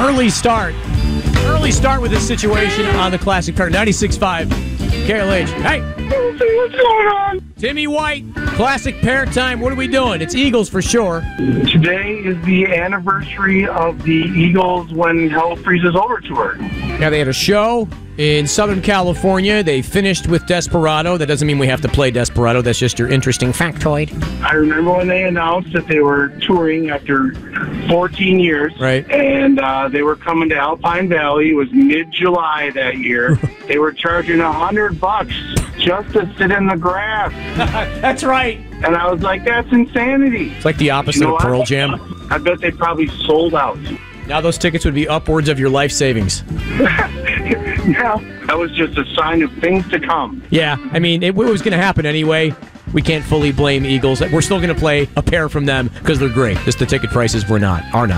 Early start with this situation on the Classic Pair. 96.5 KLH. Hey, What's going on? Timmy White, Classic Pair time. What are we doing? It's Eagles for sure. Today is the anniversary of the Eagles When Hell Freezes Over tour. Yeah, they had a show in Southern California. They finished with Desperado. That doesn't mean we have to play Desperado. That's just your interesting factoid. I remember when they announced that they were touring after 14 years. Right. And they were coming to Alpine Valley. It was mid-July that year. They were charging $100 just to sit in the grass. That's right. And I was like, that's insanity. It's like the opposite of Pearl Jam. I bet they probably sold out. Now those tickets would be upwards of your life savings. Yeah, that was just a sign of things to come. Yeah, I mean, it was going to happen anyway. We can't fully blame Eagles. We're still going to play a pair from them because they're great. Just the ticket prices are not.